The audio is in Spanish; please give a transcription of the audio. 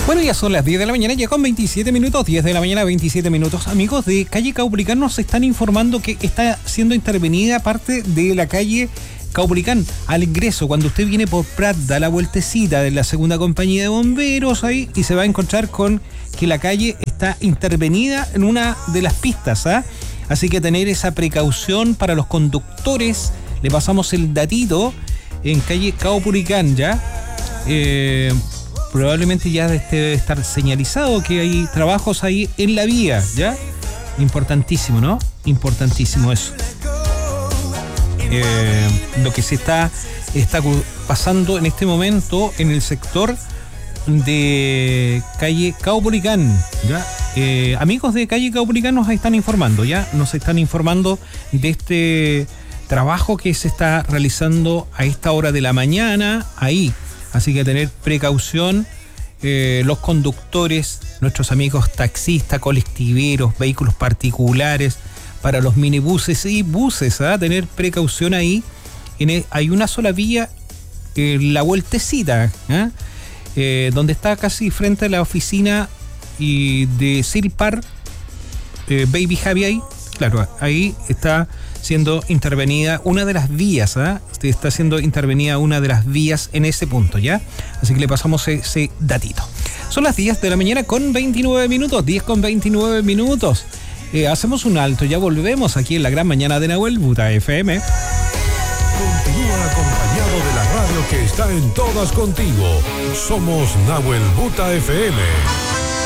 Bueno, ya son las 10 de la mañana, ya con 27 minutos, 10 de la mañana, 27 minutos. Amigos de calle Caupolicán nos están informando que está siendo intervenida parte de la calle Caupolicán al ingreso. Cuando usted viene por Prat, da la vueltecita de la segunda compañía de bomberos ahí y se va a encontrar con que la calle está intervenida en una de las pistas, ¿ah? Así que tener esa precaución para los conductores. Le pasamos el datito en calle Caupolicán, ¿ya? Probablemente ya debe estar señalizado que hay trabajos ahí en la vía, ¿ya? Importantísimo, ¿no? Importantísimo eso. Lo que se está pasando en este momento en el sector de calle Caupolicán, ¿ya? Amigos de calle Caupolicán nos están informando, ¿ya? Nos están informando de este trabajo que se está realizando a esta hora de la mañana ahí. Así que tener precaución, los conductores, nuestros amigos taxistas, colectiveros, vehículos particulares, para los minibuses y buses, ¿ah? Tener precaución ahí. Hay una sola vía, la vueltecita, ¿ah? Donde está casi frente a la oficina de Silpar, Baby Javi ahí. Claro, ahí está siendo intervenida una de las vías, ¿ah? Está siendo intervenida una de las vías en ese punto, ¿ya? Así que le pasamos ese datito. Son las 10 de la mañana con 29 minutos, 10 con 29 minutos. Hacemos un alto, ya volvemos aquí en la gran mañana de Nahuel Buta FM. Continúa acompañado de la radio que está en todas contigo. Somos Nahuel Buta FM.